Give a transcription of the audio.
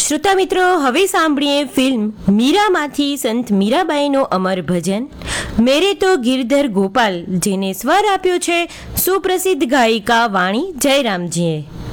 શ્રોતા મિત્રો, હવે સાંભળીએ ફિલ્મ મીરામાંથી સંત મીરાબાઈનો અમર ભજન મેરે તો ગિરધર ગોપાલ, જેને સ્વર આપ્યો છે સુપ્રસિદ્ધ ગાયિકા વાણી જયરામજીએ.